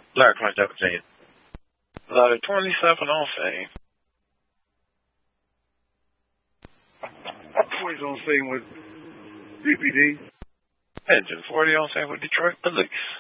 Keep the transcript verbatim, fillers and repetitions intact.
Larry twenty-seven, Virginia. Larry twenty-seven on scene. twenty's on scene with D P D. Engine forty on scene with Detroit Police.